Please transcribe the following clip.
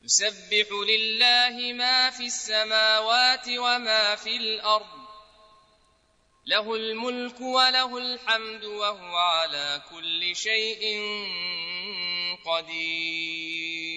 يسبح لله ما في السماوات وما في الأرض له الملك وله الحمد وهو على كل شيء قدير.